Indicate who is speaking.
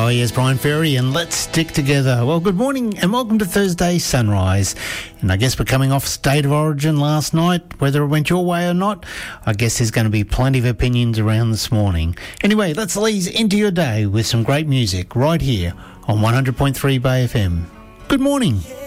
Speaker 1: Oh yes, Brian Ferry and Let's Stick Together. Well, good morning and welcome to Thursday Sunrise. And I guess we're coming off State of Origin last night. Whether it went your way or not, I guess there's going to be plenty of opinions around this morning. Anyway, let's ease into your day with some great music right here on 100.3 Bay FM. Good morning.